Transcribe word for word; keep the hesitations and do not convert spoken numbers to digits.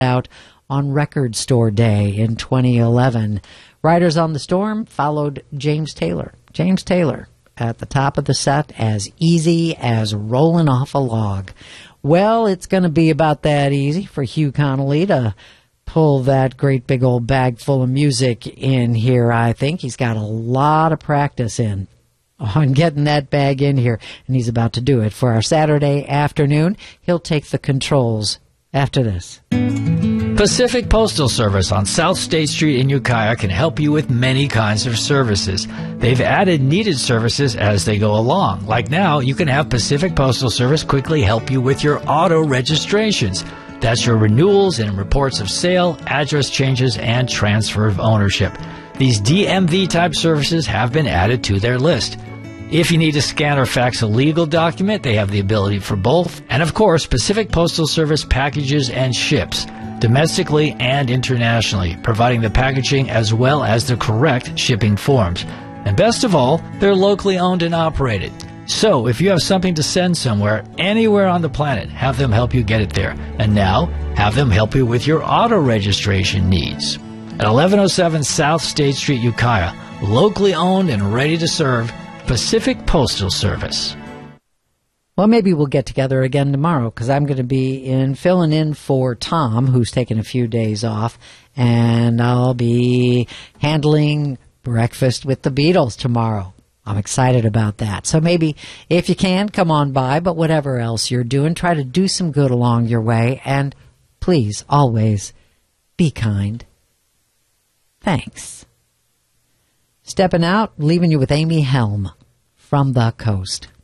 out on Record Store Day in twenty eleven. Riders on the Storm followed James Taylor. James Taylor at the top of the set, as easy as rolling off a log. Well, it's going to be about that easy for Hugh Connolly to pull that great big old bag full of music in here, I think. He's got a lot of practice in on getting that bag in here, and he's about to do it for our Saturday afternoon. He'll take the controls after this. Pacific Postal Service on South State Street in Ukiah can help you with many kinds of services. They've added needed services as they go along. Like now, you can have Pacific Postal Service quickly help you with your auto registrations. That's your renewals and reports of sale, address changes, and transfer of ownership. These D M V-type services have been added to their list. If you need to scan or fax a legal document, they have the ability for both. And of course, Pacific Postal Service packages and ships, domestically and internationally, providing the packaging as well as the correct shipping forms. And best of all, they're locally owned and operated. So if you have something to send somewhere, anywhere on the planet, have them help you get it there. And now, have them help you with your auto registration needs. At eleven oh seven South State Street, Ukiah, locally owned and ready to serve, Pacific Postal Service. Well, maybe we'll get together again tomorrow, because I'm going to be in filling in for Tom, who's taking a few days off, and I'll be handling Breakfast with the Beatles tomorrow. I'm excited about that. So maybe if you can, come on by, but whatever else you're doing, try to do some good along your way, and please, always, be kind. Thanks. Stepping out, leaving you with Amy Helm from the Coast.